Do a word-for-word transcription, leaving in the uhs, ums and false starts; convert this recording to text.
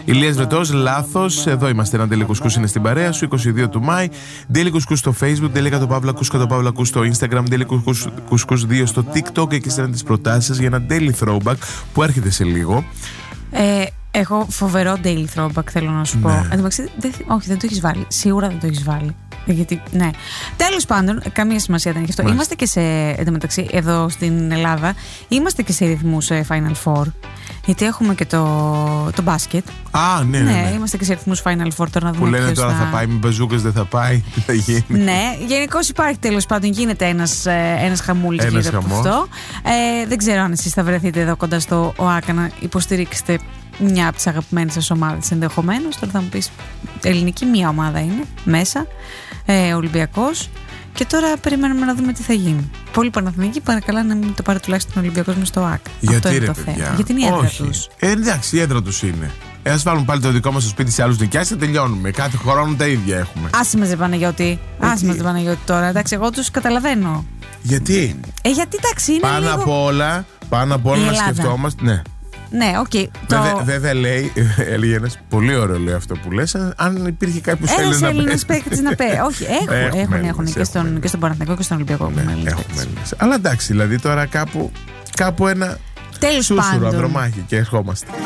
Ηλίας Βρετός, λάθος. Εδώ είμαστε. Ένα Daily Κουσκούς είναι στην παρέα σου. είκοσι δύο του Μάη. Daily Κουσκούς στο Facebook. Daily Κατοπαύλα Κατοπαύλα στο Instagram. Daily Κουσκούς δύο στο TikTok. Εκεί στέλνετε τις προτάσεις σας για ένα Daily Throwback που έρχεται σε λίγο. Ε, έχω φοβερό Daily Throwback, θέλω να σου πω. Ναι. Εν τω μεταξύ, δεν, όχι, δεν το έχεις βάλει. Σίγουρα δεν το έχεις βάλει. Γιατί, ναι. Τέλος πάντων, καμία σημασία δεν έχει αυτό. Μάλιστα. Είμαστε και σε. Εν τω μεταξύ, εδώ στην Ελλάδα, είμαστε και σε ρυθμούς ε, Final Four. Γιατί έχουμε και το, το μπάσκετ. Α, ναι, ναι, ναι. Ναι, είμαστε και σε ρυθμούς Final Four. Τώρα να Που δούμε λένε ποιος τώρα θα πάει με μπαζούκες, δεν θα πάει. Τι θα γίνει. Ναι, γενικώς υπάρχει, τέλος πάντων, γίνεται ένας, ε, ένας χαμούλης Ένας γύρω από χαμός. αυτό. Ε, δεν ξέρω αν εσείς θα βρεθείτε εδώ κοντά στο ΟΑΚΑ να υποστηρίξετε μια από τις αγαπημένες σας ομάδες ενδεχομένως. Τώρα θα μου πεις, ελληνική μία ομάδα είναι μέσα, ε, Ολυμπιακός. Και τώρα περιμένουμε να δούμε τι θα γίνει. Πολύ Παναθηναϊκοί, παρακαλά να μην το πάρει τουλάχιστον ο Ολυμπιακός μες στο ΟΑΚΑ. Γιατί αυτό είναι ρε το παιδιά. θέμα. Γιατί είναι η έδρα Όχι. τους. Ε, εντάξει, η έδρα τους είναι. Ε, ας βάλουν πάλι το δικό μας στο σπίτι σε άλλους νοικιάσεις και τελειώνουμε. Κάθε χρόνο τα ίδια έχουμε. Άσε μας, ρε Παναγιώτη. Άσε μας, ρε Παναγιώτη τώρα. Εντάξει, εγώ τους καταλαβαίνω. Γιατί? Ε, γιατί εντάξει, είναι Πάνω λίγο... απ' όλα, πάνω απ' όλα Η να Ελλάδα. σκεφτόμαστε. Ναι. Ναι, οκ. Okay, Βέβαια, το... βέβαια λέει, έλεγε ένας πολύ ωραίο λέει αυτό που λες, αν- αν υπήρχε κάποιος Ένας Έλληνας να Έλληνας παίζει. παίκτης να παίζει. Όχι, έχουν, Έχουμε έχουν, Έλληνες, έχουν και έχουμε στον, και στον Παναθηναϊκό και στον Ολυμπιακό. Ναι, έχουμε Έλληνες έχουμε παίκτες. Έλληνες. Αλλά εντάξει, δηλαδή τώρα κάπου, κάπου ένα Τέλος σούσουρο πάντων. ανδρομάχι και ερχόμαστε.